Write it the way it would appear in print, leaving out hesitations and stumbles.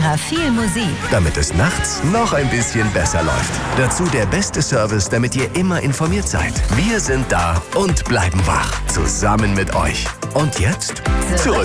ultra viel Musik. Damit es nachts noch ein bisschen besser läuft. Dazu der beste Service, damit ihr immer informiert seid. Wir sind da und bleiben wach. Zusammen mit euch. Und jetzt zurück